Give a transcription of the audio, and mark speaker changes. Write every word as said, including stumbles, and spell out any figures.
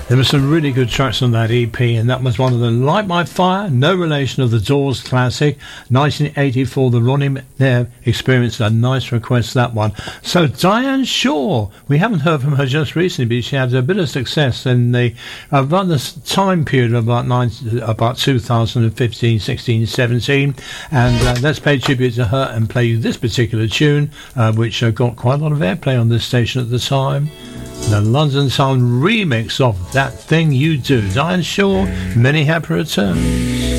Speaker 1: There were some really good tracks on that E P, and that was one of them. Light My Fire, no relation of the Doors classic. nineteen eighty-four, the Ronnie McNair Experience, a nice request, that one. So Diane Shaw, we haven't heard from her just recently, but she had a bit of success in the about the time period of about, nine, about two thousand fifteen, sixteen, seventeen, and uh, let's pay tribute to her and play you this particular tune, uh, which uh, got quite a lot of airplay on this station at the time. The London Sound remix of That Thing You Do. Diane Shaw, many happy returns.